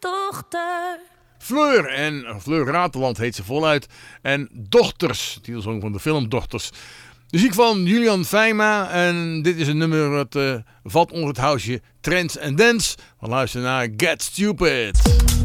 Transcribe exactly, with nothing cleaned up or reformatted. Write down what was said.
dochter. Fleur, en Fleur Rateland heet ze voluit. En Dochters, titelsong van de film Dochters. Muziek van Julian Feima. En dit is een nummer dat uh, valt onder het huisje Trends and Dance. We luisteren naar Get Stupid.